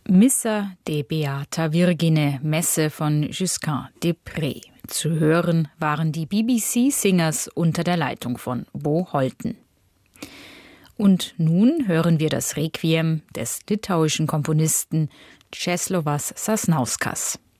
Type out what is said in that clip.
Missa de Beata Virgine, Messe von Giscard d'Esprès. Zu hören waren die BBC Singers unter der Leitung von Bo Holten. Und nun hören wir das Requiem des litauischen Komponisten Česlovas Sasnauskas.